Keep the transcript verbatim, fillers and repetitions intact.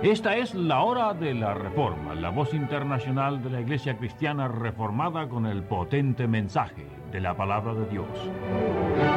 Esta es la hora de la Reforma, la voz internacional de la Iglesia Cristiana Reformada con el potente mensaje de la Palabra de Dios.